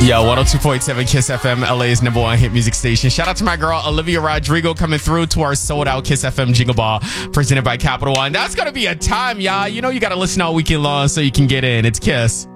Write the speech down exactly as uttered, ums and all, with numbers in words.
Yo, one oh two point seven Kiss F M, L A's number one hit music station. Shout out to my girl, Olivia Rodrigo, coming through to our sold out Kiss F M Jingle Ball presented by Capital One. That's going to be a time, y'all. You know you got to listen all weekend long so you can get in. It's Kiss.